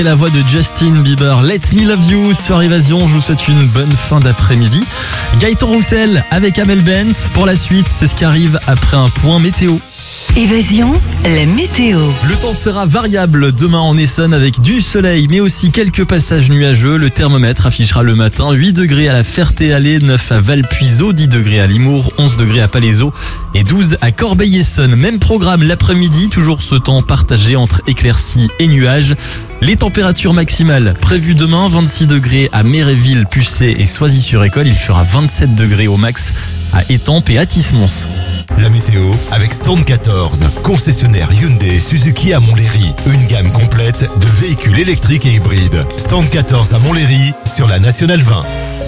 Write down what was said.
La voix de Justin Bieber, Let Me Love You sur Évasion. Je vous souhaite une bonne fin d'après-midi. Gaëtan Roussel avec Amel Bent. Pour la suite, c'est ce qui arrive après un point météo. Évasion, la météo. Le temps sera variable demain en Essonne avec du soleil, mais aussi quelques passages nuageux. Le thermomètre affichera le matin 8 degrés à la Ferté-Alais, 9 à Valpuiseau, 10 degrés à Limours, 11 degrés à Palaiseau et 12 à Corbeil-Essonnes. Même programme l'après-midi, toujours ce temps partagé entre éclaircies et nuages. Les températures maximales prévues demain, 26 degrés à Méréville, Pucé et Soisy-sur-École. Il fera 27 degrés au max à Étampes et à Tismons. La météo avec Stand 14, concessionnaire Hyundai et Suzuki à Montlhéry. Une gamme complète de véhicules électriques et hybrides. Stand 14 à Montlhéry sur la Nationale 20.